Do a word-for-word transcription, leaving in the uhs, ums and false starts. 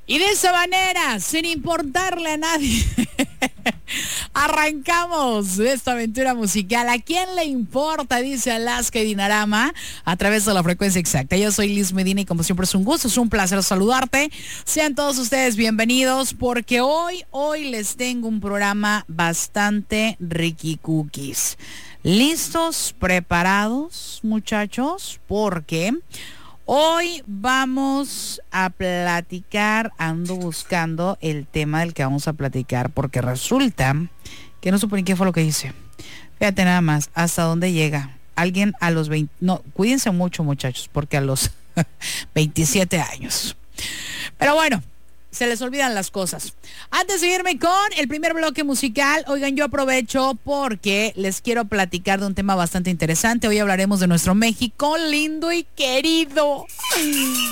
Y de esa manera, sin importarle a nadie, arrancamos esta aventura musical. ¿A quién le importa? Dice Alaska y Dinarama a través de la frecuencia exacta. Yo soy Liz Medina y como siempre es un gusto, es un placer saludarte. Sean todos ustedes bienvenidos porque hoy, hoy les tengo un programa bastante ricky cookies. ¿Listos? ¿Preparados, muchachos? Porque hoy vamos a platicar, ando buscando el tema del que vamos a platicar, porque resulta que no supe ni qué fue lo que hice. Fíjate nada más, hasta dónde llega. Alguien a los veinte, no, cuídense mucho muchachos, porque a los veintisiete años. Pero bueno, se les olvidan las cosas. Antes de irme con el primer bloque musical, oigan, yo aprovecho porque les quiero platicar de un tema bastante interesante. Hoy hablaremos de nuestro México lindo y querido.